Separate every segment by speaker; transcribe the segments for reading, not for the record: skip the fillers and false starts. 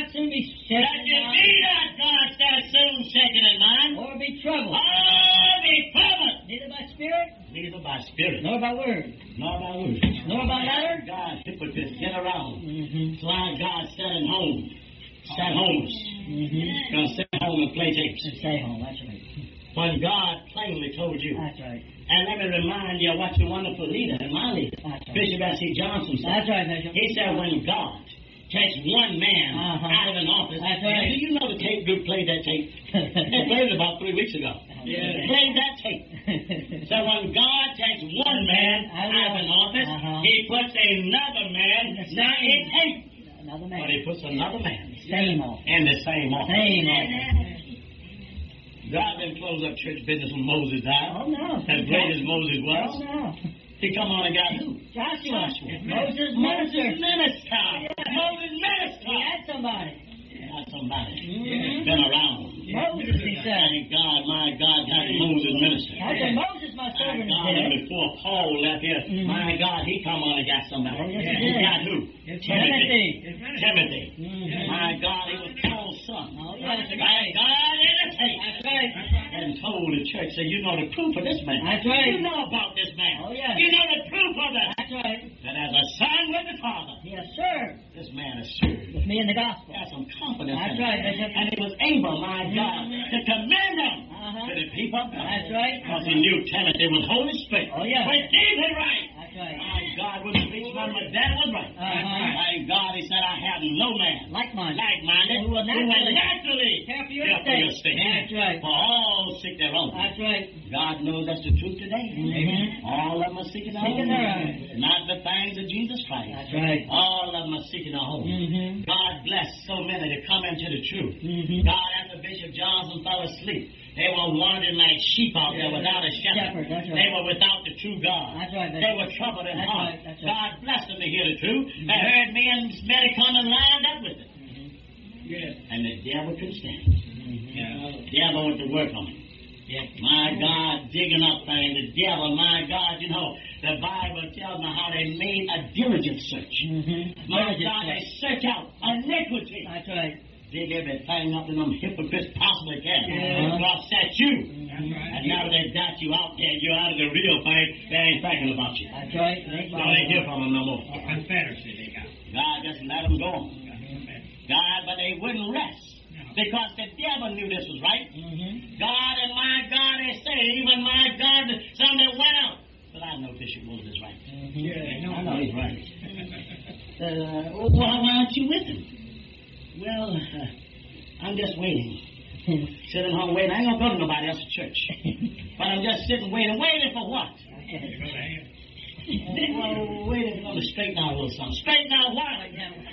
Speaker 1: soon be
Speaker 2: That
Speaker 1: shaken
Speaker 2: you
Speaker 1: in mind,
Speaker 2: be not God that soon shaken in mind,
Speaker 1: or be troubled,
Speaker 2: be troubled.
Speaker 1: neither by spirit,
Speaker 2: Neither by spirit,
Speaker 1: nor by word,
Speaker 2: nor by word,
Speaker 1: nor by letter.
Speaker 2: God, hypocrites, get around.
Speaker 1: Mm-hmm.
Speaker 2: Fly God sat at home. Sat homeless.
Speaker 1: Mm-hmm.
Speaker 2: Gonna sit home and play tapes.
Speaker 1: And stay home, that's right.
Speaker 2: When God plainly told you.
Speaker 1: That's right.
Speaker 2: And let me remind you of what your wonderful leader and my leader,
Speaker 1: That's right.
Speaker 2: Bishop S.C. Johnson said.
Speaker 1: That's right, Bishop.
Speaker 2: He said when God takes one man out of an office.
Speaker 1: That's right.
Speaker 2: Do you know the tape group played that tape? They played it about 3 weeks ago.
Speaker 1: Yeah.
Speaker 2: Played that tape. So when God takes one man out of an office, He puts another man not in tape.
Speaker 1: Another man.
Speaker 2: But He puts another man
Speaker 1: Same office.
Speaker 2: in the same office.
Speaker 1: Same office.
Speaker 2: God didn't close up church business when Moses died.
Speaker 1: Oh, no.
Speaker 2: As great as Moses was.
Speaker 1: Oh, no.
Speaker 2: He come on and got who?
Speaker 1: Joshua.
Speaker 2: Moses minister. Moses minister.
Speaker 1: He had somebody.
Speaker 2: Had somebody.
Speaker 1: Mm-hmm.
Speaker 2: Been around.
Speaker 1: Moses, he said.
Speaker 2: Thank God, my God, had Moses minister.
Speaker 1: I said, Moses, my servant, is
Speaker 2: God, and
Speaker 1: dead.
Speaker 2: before Paul left here, my God, he come on and got somebody.
Speaker 1: Oh, yes, he
Speaker 2: He
Speaker 1: did.
Speaker 2: got who?
Speaker 1: Timothy.
Speaker 2: Timothy.
Speaker 1: Mm-hmm.
Speaker 2: My God, he was Paul's son.
Speaker 1: Oh, yes.
Speaker 2: My God, in the tape.
Speaker 1: That's right.
Speaker 2: And told the church, say, you know the proof of this man.
Speaker 1: That's right.
Speaker 2: You know about this man.
Speaker 1: Oh, yes.
Speaker 2: You know the proof of that.
Speaker 1: That's right.
Speaker 2: That as a son with the Father,
Speaker 1: Yes, sir.
Speaker 2: this man is served.
Speaker 1: With me in the gospel.
Speaker 2: Got some confidence
Speaker 1: That's
Speaker 2: in him.
Speaker 1: right, Bishop.
Speaker 2: And he was able, my God, to commend him to the people of God.
Speaker 1: That's right.
Speaker 2: Because he knew Timothy was Holy Spirit.
Speaker 1: Oh, yeah.
Speaker 2: When David right.
Speaker 1: That's right.
Speaker 2: My God was preaching on, but that was right. Thank God, he said, I have no man
Speaker 1: Like-minded.
Speaker 2: who will naturally
Speaker 1: care for your
Speaker 2: state.
Speaker 1: That's right.
Speaker 2: For all seek their own.
Speaker 1: That's right.
Speaker 2: God knows that's the truth today.
Speaker 1: Mm-hmm.
Speaker 2: All of them are seeking their
Speaker 1: Seeking
Speaker 2: own.
Speaker 1: their own.
Speaker 2: Not the things of Jesus Christ.
Speaker 1: That's right.
Speaker 2: All of them are seeking their own.
Speaker 1: Mm-hmm.
Speaker 2: God bless so many to come into the truth.
Speaker 1: Mm-hmm.
Speaker 2: God, after Bishop Johnson fell asleep, they were wandering like sheep out there without a shepherd.
Speaker 1: That's right.
Speaker 2: They were without the true God.
Speaker 1: That's right.
Speaker 2: They were troubled in
Speaker 1: That's
Speaker 2: heart.
Speaker 1: right. That's right.
Speaker 2: God blessed them to hear the truth. They heard me and many come and lined up with it. And the devil couldn't stand it. The devil went to work on him. My God, digging up things. The devil, my God, you know, the Bible tells me how they made a diligent search. My God, they search out iniquity.
Speaker 1: That's right.
Speaker 2: Dig everything up in them hypocrites possibly can.
Speaker 1: Yeah.
Speaker 2: To upset you. And now they got you out there, you're out of the real thing, they ain't thinking about you.
Speaker 1: That's right.
Speaker 2: So they hear from them no more.
Speaker 3: Confederacy they got.
Speaker 2: God just let them go on. God, but they wouldn't rest. Because the devil knew this was right. God and my God, they say, even my God, some that went out. But I know Bishop Moses is right. I know he's right. Why aren't you with him? Well, I'm just waiting. Sitting home waiting. I ain't going to go to nobody else's church. But I'm just sitting waiting. Waiting for what? Well, waiting for them to straighten out a little something. Straighten out what?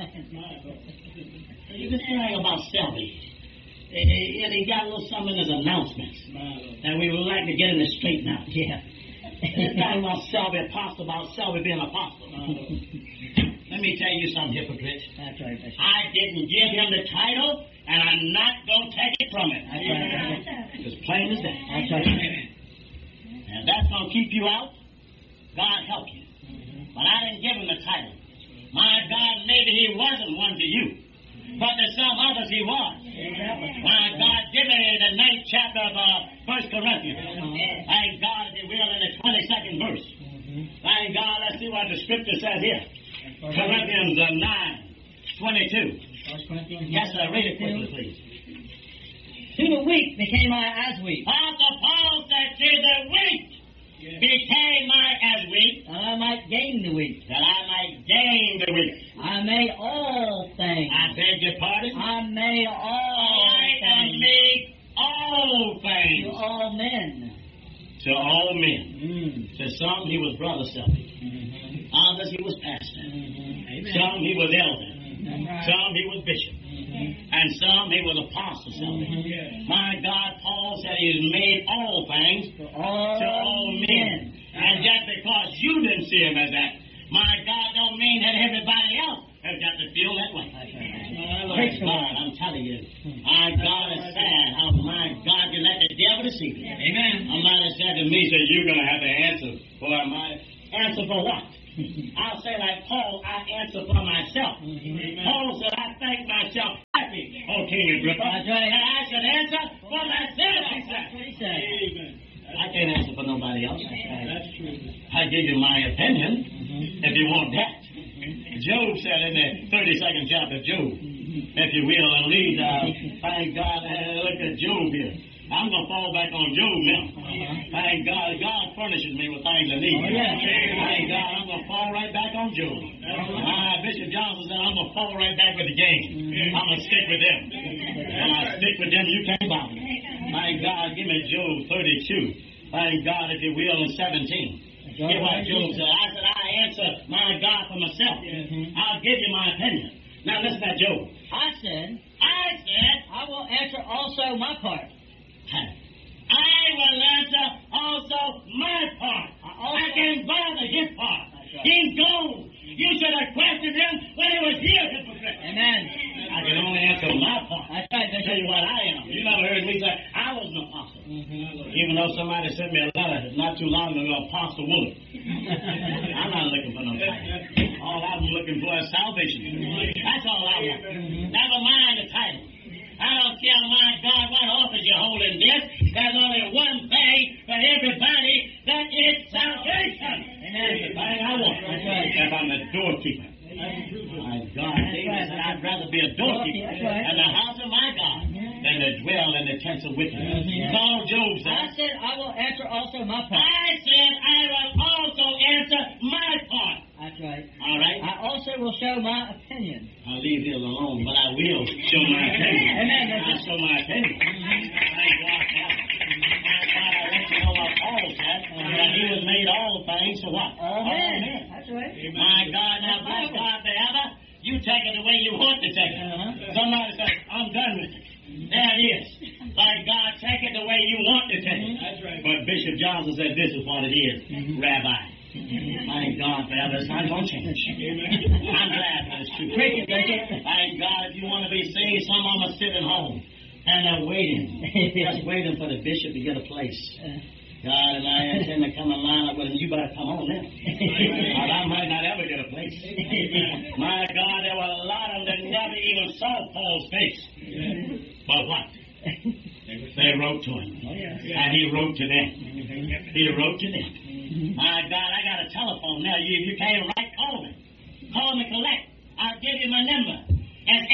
Speaker 2: You can say about Selby. He got a little something in his announcements. And we would like to get him to straighten out. Yeah. He's talking about Selby, apostle, about Selby being an apostle. Let me tell you something, hypocrite.
Speaker 1: That's right.
Speaker 2: I didn't give him the title, and I'm not going to take it from him.
Speaker 1: That's right.
Speaker 2: It's plain as that.
Speaker 1: That's right.
Speaker 2: And that's going to keep you out. God help you. But I didn't give him the title. My God, maybe he wasn't one to you. But to some others he was. My God, give me the 9th chapter of 1 Corinthians. Thank God, if you will, in the 22nd verse. Thank God, let's see what the scripture says here. Corinthians 9:22. Yes, sir, read it quickly, please.
Speaker 1: To the weak became I as weak.
Speaker 2: Apostle Paul said, to the weak became I as weak,
Speaker 1: That I might gain the weak.
Speaker 2: that I might gain the weak.
Speaker 1: I made all things.
Speaker 2: I beg your pardon?
Speaker 1: I made all
Speaker 2: I
Speaker 1: things
Speaker 2: make all
Speaker 1: to
Speaker 2: things
Speaker 1: all men.
Speaker 2: to all men. To some he was brother Selby. Others he was pastor. Some he was elder. Some he was bishop. And some he was apostle Selby. My God, Paul said he has made all things
Speaker 1: To all
Speaker 2: men. And just because you didn't see him as that, my God don't mean that everybody else has got to feel that way. Praise God, I'm telling you. My God is sad how my God can let the devil deceive you.
Speaker 3: Amen.
Speaker 2: A man has said to me, so you're going to have to answer for my answer for what? I'll say like Paul, I answer for myself. Paul said, I think myself happy King Agrippa.
Speaker 1: That's right.
Speaker 2: And I should answer for myself, he said.
Speaker 1: That's what he said.
Speaker 2: I can't answer for nobody else.
Speaker 1: That's true.
Speaker 2: I give you my opinion, if you want that. Job said in the 32nd chapter of Job, if you will, and read, thank God, look at Job here. I'm going to fall back on Job now. Thank God. God furnishes me with things I need.
Speaker 1: Oh, yeah.
Speaker 2: Thank God. I'm going to fall right back on Job. Bishop Johnson said, I'm going to fall right back with the game. I'm going to stick with them. When I stick with them, you can't bother me. Thank God. Give me Job 32. Thank God, if you will, in 17. Hear what Job said. I said, I answer my God for myself. I'll give you my opinion. Now listen to Job.
Speaker 1: I said, I will answer also my part.
Speaker 2: I will answer also my part. I can't bother his part.
Speaker 1: Right.
Speaker 2: He's gone. You should have questioned him when he was here, hypocrite.
Speaker 1: Amen.
Speaker 2: I can only answer my part.
Speaker 1: That's right,
Speaker 2: I'll tell you what I am. You never heard me say, I was an apostle. Even though somebody sent me a letter not too long ago, Apostle Willard. I'm not looking for no title. All I'm looking for is salvation. That's all I want. Never mind the title. I don't care, my God, what office you're holding this. There's only one thing for everybody, that is salvation. That's the thing I want.
Speaker 1: That's right.
Speaker 2: If I'm the doorkeeper. My God, David said, I'd rather be a doorkeeper in the house of my God than to dwell in the tents of wickedness. Call Job said,
Speaker 1: I said, I will answer also my part.
Speaker 2: I said, I will also answer my part.
Speaker 1: That's right.
Speaker 2: All right?
Speaker 1: I also will show my opinion.
Speaker 2: I'll leave you alone, but I will show my opinion.
Speaker 1: Amen.
Speaker 2: I'll show my opinion. Thank God for that. I let you know what Paul said, that he was made all things for what?
Speaker 1: All men. That's right.
Speaker 2: My God, now bless God forever. You take it the way you want to take it. Somebody says, I'm done with it. There it is. By God, take it the way you want to take it. That's right. But Bishop Johnson said, this is what it is, Rabbi. Thank God forever. It's not going to change. I'm glad that it's true. Thank God, if you want to be saved, some of them are sitting home. And they're waiting. Just waiting for the bishop to get a place. God, and I intend to come and line up with him. You better come on now. Or I might not ever get a place. My God, there were a lot of them that never even saw Paul's face. But what? They wrote to him. And he wrote to them. He wrote to them. My God, I got a telephone now. You can't write, call me. Call me collect. I'll give you my number. It's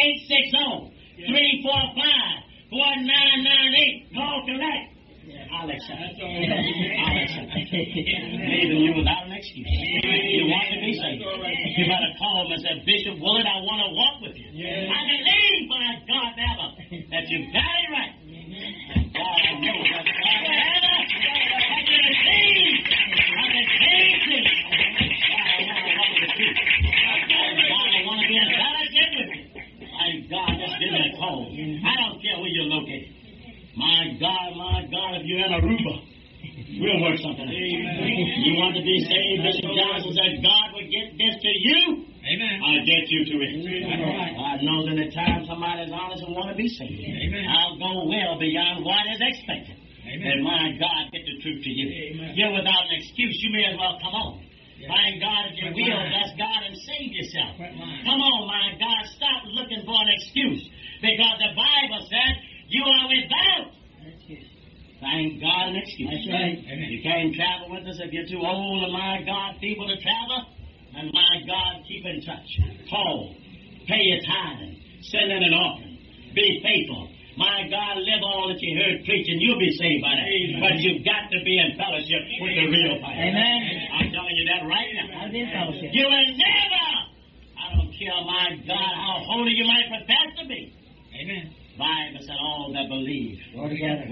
Speaker 2: 860-345-4998. Call collect. I'll accept it. I'll accept it. Leaving you without an excuse. You want to be saved. You better call him and say, Bishop Willard, I want to walk with you. I believe, by God, ever, that you're very right. God, I know that God, ever, I can receive. I can change it. God, I want to walk with you. God, I want to be in fellowship with you. My God, just give me a call. I don't care where you're located. My God, if you're in Aruba, we'll work something out. You want to be saved, Bishop Johnson said, God will get this to you. Amen. I'll get you to it. God knows in the time somebody's honest and want to be saved. Amen. I'll go well beyond what is expected. Amen. And my God, get the truth to you. Amen. You're without an excuse. You may as well come on. Thank God, if you will, bless God and save yourself. Come on, my God, stop looking for an excuse. Because the Bible says, you are without an excuse. Thank God, an excuse.
Speaker 1: That's right.
Speaker 2: Amen. You can't travel with us if you're too old, and my God, people to travel. And my God, keep in touch. Call. Pay your tithing. Send in an offering. Be faithful. My God, live all that you heard preaching. You'll be saved by that. Amen. But you've got to be in fellowship with the real fire.
Speaker 1: Amen.
Speaker 2: I'm telling you that right now.
Speaker 1: I'll be in fellowship.
Speaker 2: You will never. I don't care, my God, how holy you might profess to be. Amen. Bible said all that believe were together.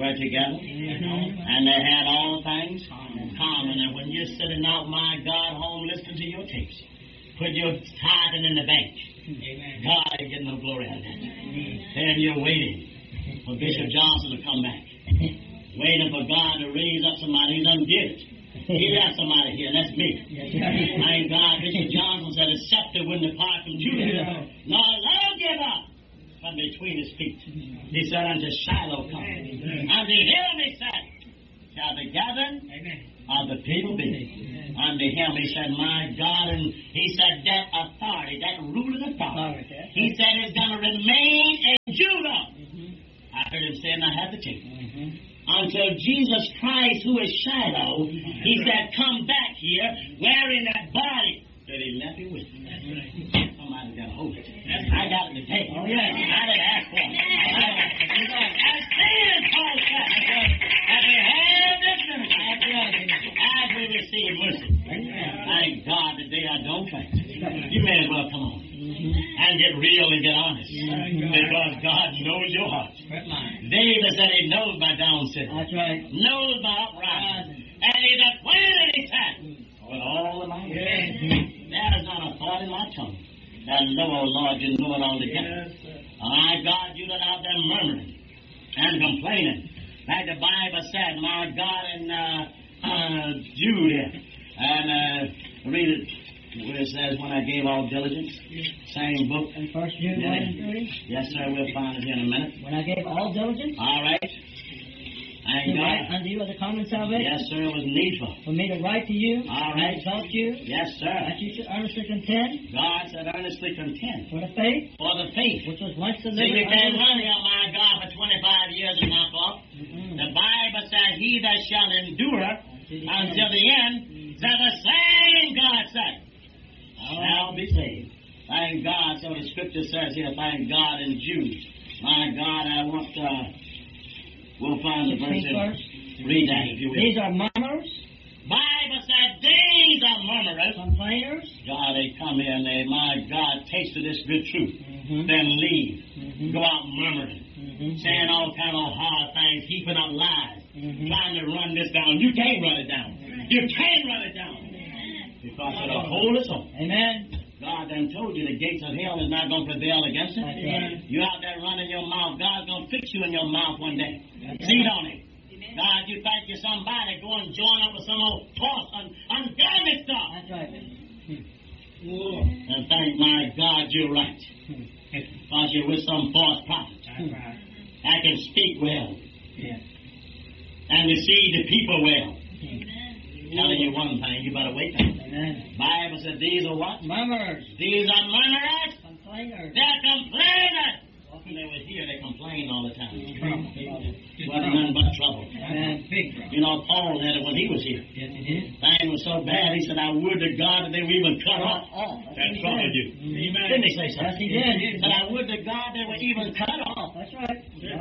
Speaker 2: And they had all things common. And when you're sitting out, my God, home listening to your tapes, put your tithing in the bank. Amen. God ain't getting no glory out of that. And you're waiting for Bishop Johnson to come back. Waiting for God to raise up somebody who done did it. He got somebody here, and that's me. Thank God, Bishop Johnson said, a scepter wouldn't depart from Judah. Nor love give up from between his feet. He said, unto Shiloh come. Unto him, he said, shall the gathering of the people be. Unto him, he said, my God, and he said, that authority, that ruling authority, he said, is going to remain in Judah. did not hesitate. Until Jesus Christ, who is Shiloh, he said, come back here wearing that body that he left you with. Somebody's got to hold it. I got it today. Oh, yeah. I didn't ask for it. As sin, Paul said, as we have this ministry, as we receive mercy. Thank God today I don't faint. You may as well come on and get real and get honest. Because God knows your heart. David said he knows my down sitting.
Speaker 1: That's right.
Speaker 2: Knows my uprising. And he's acquainted his hand with all of my ways. There is not a thought in my tongue that know, oh Lord, you know it all together. My God, you that out there murmuring and complaining. Like the Bible said, my God, in Jude, and read it where it says, when I gave all diligence, same book.
Speaker 1: In 1 Jude 1 and 3?
Speaker 2: Yes, sir, we'll find it here in a minute.
Speaker 1: When I gave all diligence?
Speaker 2: All right.
Speaker 1: To write unto you of the common salvation?
Speaker 2: Yes, sir, it was needful.
Speaker 1: For me to write to you?
Speaker 2: All right.
Speaker 1: And exalt you?
Speaker 2: Yes, sir.
Speaker 1: That you should earnestly contend?
Speaker 2: God said earnestly contend.
Speaker 1: For the faith?
Speaker 2: For the faith.
Speaker 1: Which was once delivered.
Speaker 2: See, we can't run here, my God, for 25 years and not off. The Bible says, he that shall endure until the end, that the same God said, shall be saved. Thank God. So the scripture says here, thank God in Jude. My God, I want we'll find the verse here. Read that if you will.
Speaker 1: These are murmurers.
Speaker 2: Bible said these are murmurers.
Speaker 1: Complainers.
Speaker 2: God, they come here and they, my God, taste of this good truth. Then leave. Go out murmuring. Saying all kind of hard things, heaping up lies. Trying to run this down. You can't run it down. You can't run it down. Because it'll hold us on.
Speaker 1: Amen.
Speaker 2: God done told you the gates of hell is not going to prevail against it.
Speaker 1: Right.
Speaker 2: You out there running your mouth, God's going to fix you in your mouth one day. See, don't he? God, you think you're somebody, go and join up with some old false, ungodly stuff.
Speaker 1: That's right.
Speaker 2: And thank my God you're right. Because you're with some false prophet. I can speak well. And deceive the people well. Telling you one thing, you better wait on it.
Speaker 1: Amen.
Speaker 2: Bible said these are what?
Speaker 1: Murmurers.
Speaker 2: These are murmurers.
Speaker 1: Complainers.
Speaker 2: They're complainers. When they were here, they complained all the time. Wasn't nothing but trouble.
Speaker 1: Big trouble.
Speaker 2: You know, Paul had it when he was here.
Speaker 1: Yes, he did.
Speaker 2: Thing was so bad, he said, I would to God that they were even cut off. That troubled you.
Speaker 1: Amen.
Speaker 2: Didn't he say so?
Speaker 1: Yes, he did.
Speaker 2: But I would to God they were even cut off.
Speaker 1: That's right.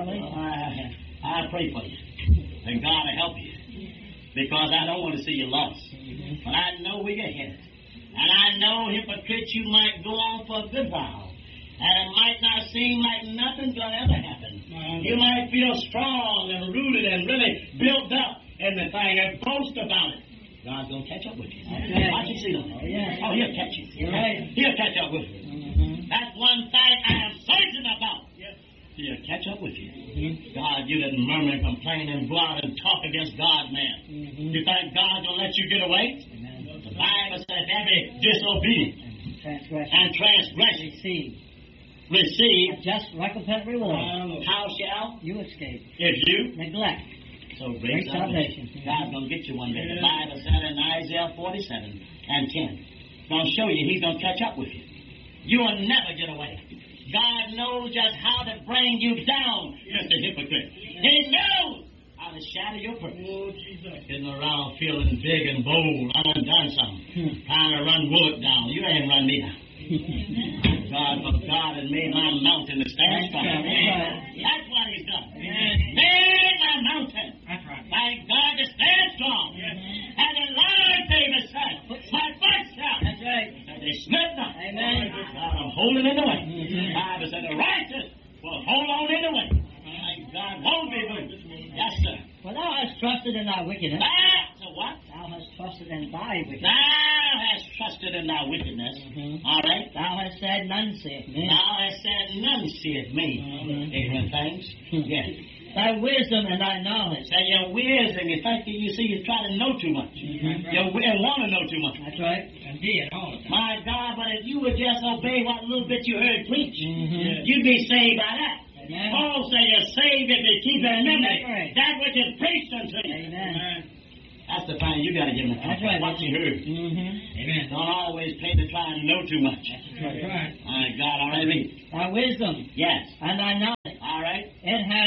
Speaker 2: I pray for you. And God will help you. Because I don't want to see you lost. But I know where you're headed. And I know, hypocrite, you might go on for a good while. And it might not seem like nothing's going to ever happen. You might feel strong and rooted and really built up in the thing and boast about it. God's going to catch up with you. Watch you see them. Oh, he'll catch you.
Speaker 1: You're right.
Speaker 2: He'll catch up with you. That's one thing I am certain about. He'll catch up with you. God, you didn't murmur and complain and go out and talk against God, man. You think God's going to let you get away? The Bible says every disobedient and transgression receive
Speaker 1: just recompense reward.
Speaker 2: How shall
Speaker 1: you escape?
Speaker 2: If you
Speaker 1: neglect.
Speaker 2: So great salvation. God's going to get you one day. The Bible said in Isaiah 47 and 10. Going to show you he's going to catch up with you. You will never get away. God knows just how to bring you down, Mr. Hypocrite. He knows how to shatter your purpose. Getting around feeling big and bold. I done something. Trying to run Wood down. You ain't run me down. God has made my mountain to stand strong. That's what he's done. Made my mountain. Thank God to stand strong. And the Lord David said, my foot shall. That's right. And they smit not.
Speaker 1: Amen.
Speaker 2: God, I'm holding in the way. The Bible said the righteous will hold on in the way. Thank God won't be moved. Yes, sir.
Speaker 1: For thou hast trusted in thy wickedness.
Speaker 2: So what?
Speaker 1: Thou hast trusted in thy wickedness.
Speaker 2: Thou hast trusted in thy wickedness. All right.
Speaker 1: Thou hast said, none seeth me.
Speaker 2: Thou hast said, none seeth me. Ignorant things. Yes.
Speaker 1: Thy wisdom and thy knowledge.
Speaker 2: Say your wisdom. You think you see you try to know too much. You want to know too much.
Speaker 1: That's right. And did all the time.
Speaker 2: My God, but if you would just obey what little bit you heard preach, you'd be saved by that.
Speaker 1: Amen.
Speaker 2: Paul said you're saved if you keep in memory
Speaker 1: Right.
Speaker 2: that which is preached unto you.
Speaker 1: Amen.
Speaker 2: That's the thing you got to give them.
Speaker 1: That's right.
Speaker 2: What you heard.
Speaker 1: Amen.
Speaker 2: Don't always pay to try and know too much.
Speaker 1: That's right.
Speaker 2: My God, all right, read.
Speaker 1: Thy wisdom.
Speaker 2: Yes.
Speaker 1: And thy knowledge.
Speaker 2: All right.
Speaker 1: It has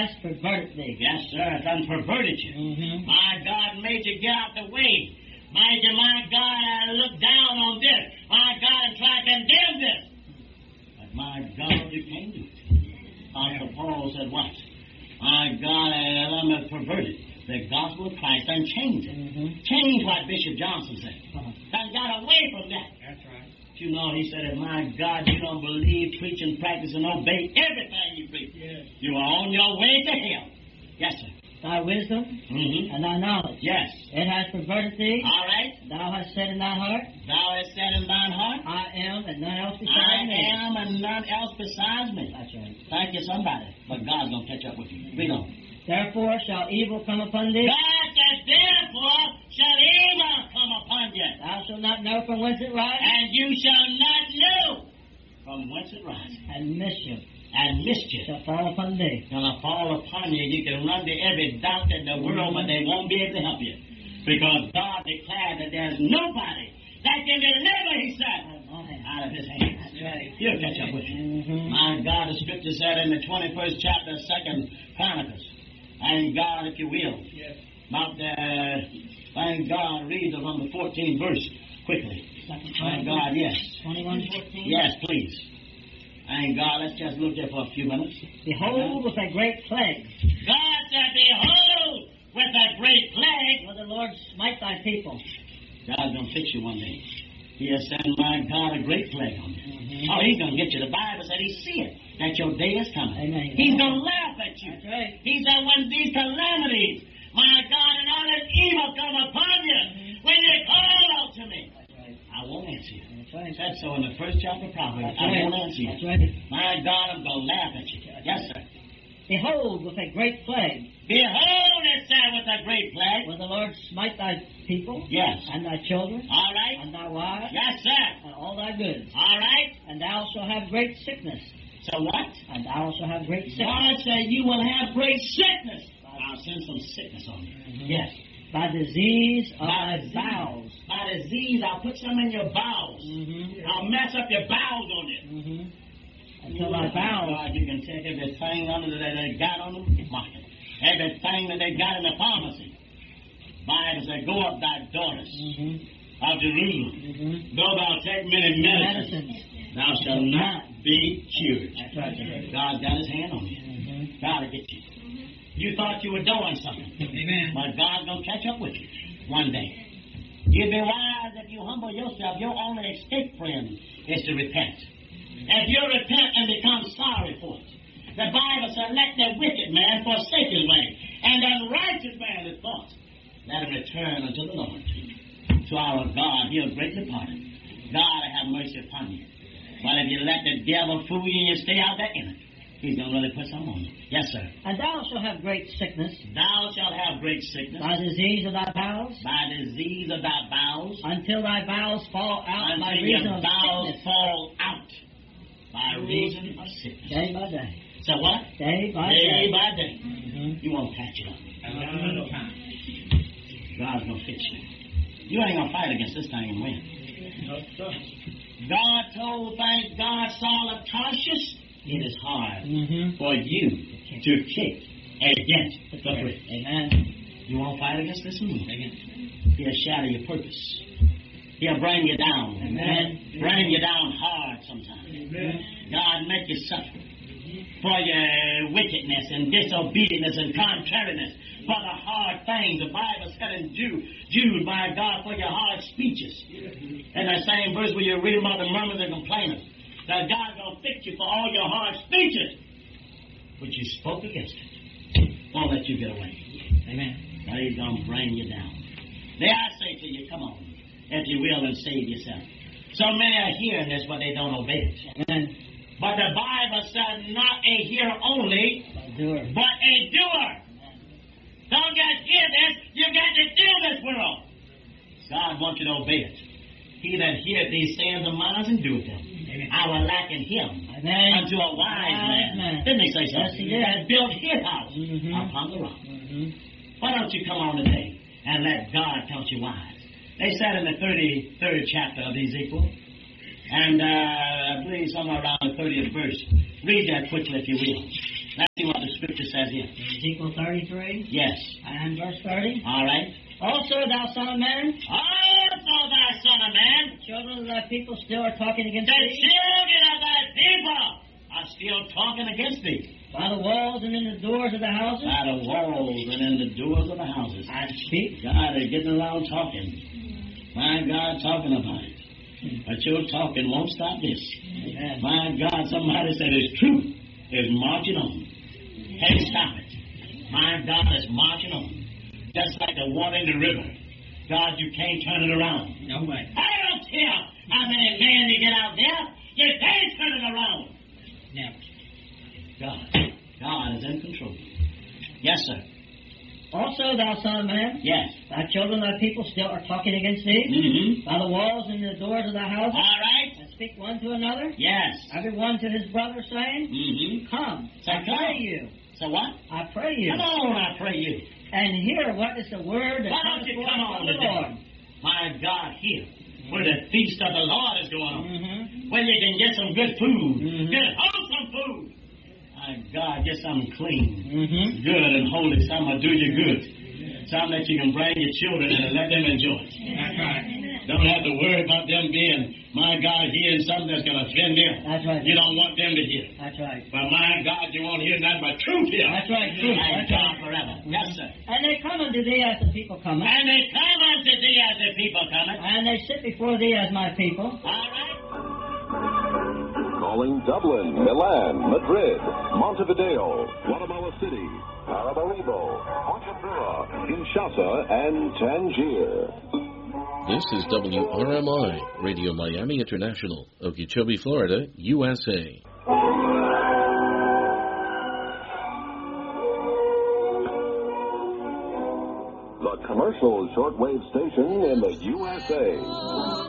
Speaker 1: has perverted thee.
Speaker 2: Yes, sir, it done perverted you.
Speaker 1: Mm-hmm.
Speaker 2: My God made you get out the way. My God, look down on this. My God, and try to condemn this. But my God, you can't do it. Apostle Paul said what? My God, I'm perverted. The gospel of Christ and change it.
Speaker 1: Mm-hmm.
Speaker 2: Change what Bishop Johnson said. Done got away from that.
Speaker 1: That's right.
Speaker 2: You know, he said, my God, you don't believe, preach, and practice, and obey everything you preach.
Speaker 1: Yes.
Speaker 2: You are on your way to hell. Yes, sir.
Speaker 1: Thy wisdom
Speaker 2: Mm-hmm.
Speaker 1: and thy knowledge.
Speaker 2: Yes.
Speaker 1: It has perverted thee.
Speaker 2: All right.
Speaker 1: Thou hast said in thy heart,
Speaker 2: Thou hast said in thine heart,
Speaker 1: I am and none else
Speaker 2: I
Speaker 1: beside me.
Speaker 2: am and none else besides me.
Speaker 1: That's right.
Speaker 2: Thank you, somebody. But God's going to catch up with you. Read on.
Speaker 1: Therefore shall evil come upon thee.
Speaker 2: God said, therefore shall evil come upon you,
Speaker 1: Thou shalt not know from whence it rises,
Speaker 2: and you shall not know from whence it rises.
Speaker 1: and mischief
Speaker 2: And mischief
Speaker 1: shall fall upon thee.
Speaker 2: gonna fall upon you. You can run to every doctor in the world, but they won't be able to help you. Because God declared that there's nobody that can deliver, he said, out of his hands.
Speaker 1: That's right.
Speaker 2: He'll catch up with you.
Speaker 1: Mm-hmm.
Speaker 2: My God, the scripture said in the 21st chapter, 2nd Chronicles, thank God, if you will,
Speaker 1: Yes.
Speaker 2: about thank God, read from the 14th verse quickly. Thank God, yes.
Speaker 1: 21:14.
Speaker 2: Yes, please. Thank God, let's just look there for a few minutes.
Speaker 1: Behold, with a great plague
Speaker 2: God said, behold, with a great plague.
Speaker 1: will the Lord smite thy people.
Speaker 2: God's going to fix you one day. He'll send, my God, a great plague on you.
Speaker 1: Mm-hmm.
Speaker 2: Oh, he's going to get you. The Bible said he see it, that your day is coming.
Speaker 1: Amen.
Speaker 2: He's going to laugh at you.
Speaker 1: That's right.
Speaker 2: He said, when these calamities, my God, and all this evil come upon you, when you call out to me,
Speaker 1: That's right.
Speaker 2: I won't answer you.
Speaker 1: That's right.
Speaker 2: It said so in the first chapter of Proverbs.
Speaker 1: That's
Speaker 2: I
Speaker 1: right.
Speaker 2: won't answer you.
Speaker 1: That's right.
Speaker 2: My God, I'm going to laugh at you. Yes, sir.
Speaker 1: Behold, with a great plague
Speaker 2: Behold, it said, with a great plague.
Speaker 1: will the Lord smite thy people,
Speaker 2: Yes.
Speaker 1: and thy children,
Speaker 2: All right.
Speaker 1: and thy wives,
Speaker 2: Yes, sir.
Speaker 1: and all thy goods.
Speaker 2: All right.
Speaker 1: And thou shalt have great sickness,
Speaker 2: So what?
Speaker 1: and thou shalt have great sickness.
Speaker 2: God said you will have great sickness. I'll send some sickness on you.
Speaker 1: Mhm.
Speaker 2: Yes.
Speaker 1: By disease of
Speaker 2: By
Speaker 1: thy
Speaker 2: disease.
Speaker 1: bowels.
Speaker 2: By disease, I'll put some in your bowels.
Speaker 1: Mm-hmm.
Speaker 2: I'll mess up your bowels on you.
Speaker 1: Mm-hmm. Until thy bowels.
Speaker 2: God, you can take everything under that they got on the market. Everything that they got in the pharmacy. Bible said, go up thy daughters
Speaker 1: Mm-hmm.
Speaker 2: of Jerusalem.
Speaker 1: Mm-hmm.
Speaker 2: Though thou take many medicines,
Speaker 1: Medicines.
Speaker 2: thou shalt not be cured.
Speaker 1: That's right.
Speaker 2: God's got his hand on you.
Speaker 1: Mm-hmm.
Speaker 2: God will get you. You thought you were doing something.
Speaker 1: Amen.
Speaker 2: But God's going to catch up with you one day. You'd be wise if you humble yourself. Your only escape, friend, is to repent. If you repent and become sorry for it. The Bible said, let the wicked man forsake his way, and the righteous man his thoughts. Let him return unto the Lord. To our God, he'll greatly pardon. God will have mercy upon you. But if you let the devil fool you and you stay out there in it, he's going to really put some on you. Yes, sir.
Speaker 1: And thou shalt have great sickness,
Speaker 2: Thou shalt have great sickness.
Speaker 1: by disease of thy bowels,
Speaker 2: By disease of thy bowels,
Speaker 1: until thy bowels fall out by
Speaker 2: until
Speaker 1: reason
Speaker 2: your
Speaker 1: of
Speaker 2: bowels
Speaker 1: sickness.
Speaker 2: fall out by reason of sickness.
Speaker 1: Day by day.
Speaker 2: So what?
Speaker 1: Day by
Speaker 2: Day
Speaker 1: day.
Speaker 2: by day.
Speaker 1: Mm-hmm.
Speaker 2: You won't patch it up. God's going to fix you. You ain't going to fight against this thing and win. God told, thank God, Saul of Tarsus, it is hard
Speaker 1: Mm-hmm.
Speaker 2: for you to kick against the prick.
Speaker 1: Amen.
Speaker 2: You won't fight against this move. He'll shatter your purpose. He'll bring you down.
Speaker 1: Amen.
Speaker 2: Bring you down hard sometimes. God make you suffer for your wickedness and disobedience and contrariness, for the hard things. The Bible said in Jude, my God, for your hard speeches. In that same verse where you read about the murmurs and complainers, that God's going to fix you for all your hard speeches, but you spoke against it. Won't let you get away.
Speaker 1: Amen.
Speaker 2: Now he's going to bring you down. There I say to you, come on, if you will, and save yourself. So many are hearing this, but they don't obey it.
Speaker 1: Amen.
Speaker 2: But the Bible says not a hearer only,
Speaker 1: Doer.
Speaker 2: but a doer. Don't just hear this, you got to do this world. God wants you to obey it. He that heareth these sayings of mine and doeth them, I will liken him
Speaker 1: Amen.
Speaker 2: unto a wise man. Didn't he say so?
Speaker 1: Yes, he did.
Speaker 2: That built his house
Speaker 1: Mhm.
Speaker 2: upon the rock.
Speaker 1: Mm-hmm.
Speaker 2: Why don't you come on today and let God count you wise? They said in the 33rd chapter of Ezekiel, and I believe somewhere around the 30th verse. Read that quickly if you will. Let's see what the scripture says here.
Speaker 1: Ezekiel 33
Speaker 2: Yes.
Speaker 1: and verse 30.
Speaker 2: All right.
Speaker 1: Also, thou son of man,
Speaker 2: Also, thy son of man,
Speaker 1: the children of thy people still are talking against
Speaker 2: the
Speaker 1: thee.
Speaker 2: children of thy people are still talking against thee.
Speaker 1: By the walls and in the doors of the houses.
Speaker 2: By the walls and in the doors of the houses.
Speaker 1: I speak.
Speaker 2: God is getting around talking. My God, talking about it. But your talking won't stop this.
Speaker 1: Amen.
Speaker 2: My God, somebody said it's truth is marching on. Can't stop it. My God is marching on. Just like the water in the river. God, you can't turn it around.
Speaker 1: No way.
Speaker 2: I don't care how many men you get out there. You can't turn it around.
Speaker 1: Never.
Speaker 2: God is in control. Yes, sir.
Speaker 1: Also, thou son of man,
Speaker 2: Yes.
Speaker 1: thy children, thy people still are talking against thee.
Speaker 2: Mm-hmm.
Speaker 1: By the walls and the doors of thy house.
Speaker 2: All right.
Speaker 1: And speak one to another.
Speaker 2: Yes.
Speaker 1: Every one to his brother, saying,
Speaker 2: Mm-hmm.
Speaker 1: Come,
Speaker 2: Say,
Speaker 1: I
Speaker 2: come.
Speaker 1: pray you.
Speaker 2: So what?
Speaker 1: I pray you.
Speaker 2: Come on, I pray you.
Speaker 1: And hear what is the word that
Speaker 2: Why don't
Speaker 1: cometh
Speaker 2: you
Speaker 1: forth
Speaker 2: come on
Speaker 1: from the
Speaker 2: today?
Speaker 1: Lord.
Speaker 2: My God, here, where the feast of the Lord is going on.
Speaker 1: Mm-hmm.
Speaker 2: Where you can get some good food.
Speaker 1: Mhm.
Speaker 2: Good, wholesome food. My God, get something clean.
Speaker 1: Mm-hmm.
Speaker 2: Good and holy. Something will do you good. Something that you can bring your children and let them enjoy it.
Speaker 1: That's right.
Speaker 2: Don't have to worry about them being, my God, hearing something that's going to offend them.
Speaker 1: That's right.
Speaker 2: You don't want them to hear.
Speaker 1: That's right.
Speaker 2: But my God, you won't hear nothing but truth here.
Speaker 1: That's right, truth.
Speaker 2: My
Speaker 1: That's
Speaker 2: God,
Speaker 1: right.
Speaker 2: forever. Yes, sir.
Speaker 1: And they come unto thee as the people cometh,
Speaker 2: And they come unto thee as the people cometh.
Speaker 1: and they sit before thee as my people.
Speaker 2: All right.
Speaker 3: Calling Dublin, Milan, Madrid, Montevideo, Guatemala City, Paramaribo, Bujumbura, Kinshasa, and Tangier.
Speaker 4: This is WRMI, Radio Miami International, Okeechobee, Florida, USA.
Speaker 3: The commercial shortwave station in the USA.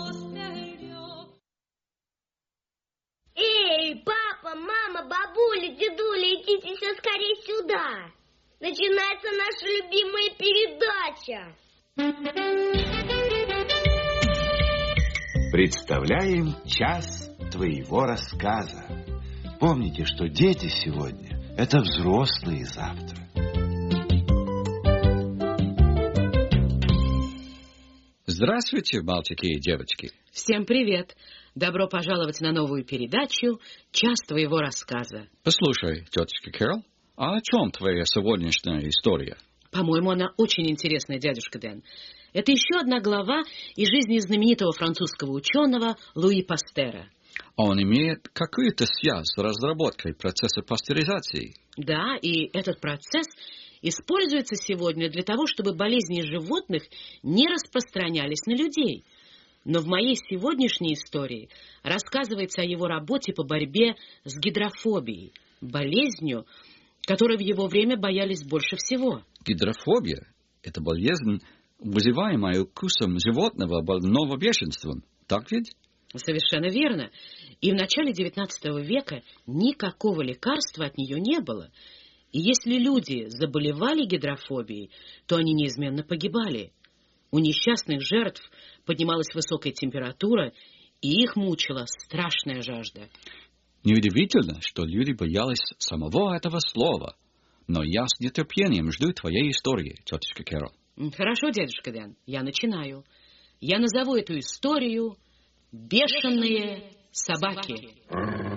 Speaker 5: Эй, папа, мама, бабуля, дедуля, идите все скорее сюда. Начинается наша любимая передача.
Speaker 6: Представляем час твоего рассказа. Помните, что дети сегодня – это взрослые завтра.
Speaker 7: Здравствуйте, мальчики и девочки.
Speaker 8: Всем привет! Добро пожаловать на новую передачу «Час твоего рассказа».
Speaker 7: Послушай, тетушка Кэрол, а о чем твоя сегодняшняя история?
Speaker 8: По-моему, она очень интересная, дядюшка Дэн. Это еще одна глава из жизни знаменитого французского ученого Луи Пастера.
Speaker 7: Он имеет какую-то связь с разработкой процесса пастеризации?
Speaker 8: Да, и этот процесс используется сегодня для того, чтобы болезни животных не распространялись на людей. Но в моей сегодняшней истории рассказывается о его работе по борьбе с гидрофобией, болезнью, которой в его время боялись больше всего.
Speaker 7: Гидрофобия – это болезнь, вызываемая укусом животного, больного бешенством. Так ведь?
Speaker 8: Совершенно верно. И в начале XIX века никакого лекарства от нее не было. И если люди заболевали гидрофобией, то они неизменно погибали. У несчастных жертв поднималась высокая температура, и их мучила страшная жажда.
Speaker 7: Неудивительно, что люди боялись самого этого слова. Но я с нетерпением жду твоей истории, тетушка Кэрол.
Speaker 8: Хорошо, дядюшка Дэн, я начинаю. Я назову эту историю «Бешеные собаки».